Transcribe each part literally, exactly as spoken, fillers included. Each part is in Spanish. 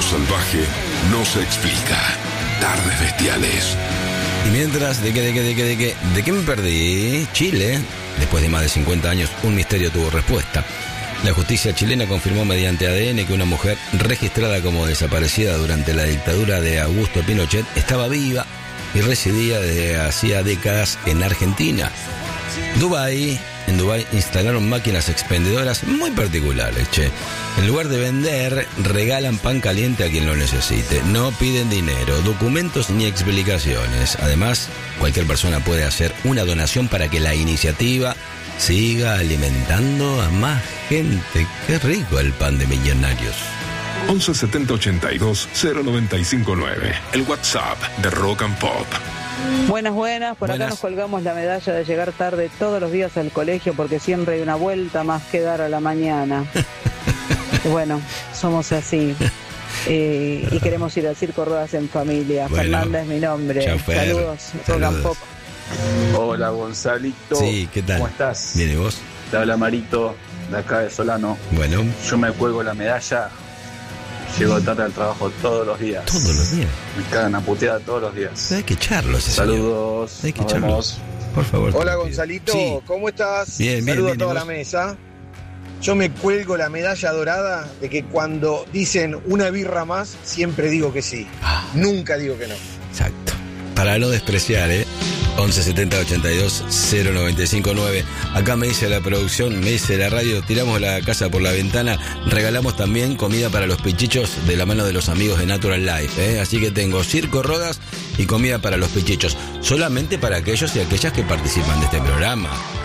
Lo salvaje no se explica. Tardes bestiales. Y mientras, ¿de qué, de qué, de qué, de qué, de qué me perdí? Chile, después de más de cincuenta años, un misterio tuvo respuesta. La justicia chilena confirmó mediante A D N que una mujer registrada como desaparecida durante la dictadura de Augusto Pinochet estaba viva y residía desde hacía décadas en Argentina. Dubái, en Dubái instalaron máquinas expendedoras muy particulares, che. En lugar de vender, regalan pan caliente a quien lo necesite. No piden dinero, documentos ni explicaciones. Además, cualquier persona puede hacer una donación para que la iniciativa siga alimentando a más gente. Qué rico el pan de millonarios. once setenta ochenta y dos cero noventa y cinco nueve. El WhatsApp de Rock and Pop. Buenas, buenas. Por Buenas. acá nos colgamos la medalla de llegar tarde todos los días al colegio porque siempre hay una vuelta más que dar a la mañana. Y bueno, somos así. Eh, y queremos ir al Circo Rodas en familia. Bueno, Fernanda es mi nombre. chau, Fer. Saludos, Rock and Saludos. Pop. Hola Gonzalito. Sí, ¿qué tal? ¿Cómo estás? Bien, ¿y vos? Te habla Marito, de acá de Solano. Bueno, Yo me cuelgo la medalla, llego tarde al trabajo todos los días. todos los días. Me cagan a puteada todos los días. Hay que echarlo ese señor. Saludos. Hay que Nos echarlo. vemos. Por favor. Hola te lo pido. Gonzalito, Sí. ¿cómo estás? Bien, bien, Saludos bien, a toda ¿y la vos? mesa. Yo me cuelgo la medalla dorada de que cuando dicen una birra más, siempre digo que sí. Ah. Nunca digo que no. Exacto. Para no despreciar, ¿eh? once setenta ochenta y dos cero noventa y cinco nueve. Acá me dice la producción, me dice la radio, tiramos la casa por la ventana, regalamos también comida para los pichichos de la mano de los amigos de Natural Life, ¿eh? Así que tengo Circo Rodas y comida para los pichichos, solamente para aquellos y aquellas que participan de este programa.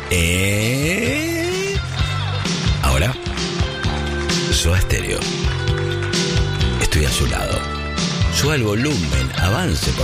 ¿Eh? Ahora, Soda Stereo. Estoy a su lado. Suba el volumen, avance, por